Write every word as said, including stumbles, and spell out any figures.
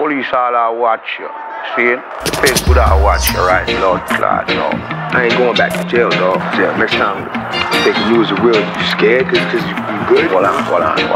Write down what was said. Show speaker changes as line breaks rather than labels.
police all are watch you. See? The face good I watch you, right? Lord Clad, no.
I ain't going back to jail, dog. Yeah, next time they can use the real, you scared because you, you good?
Hold on, hold on, hold on.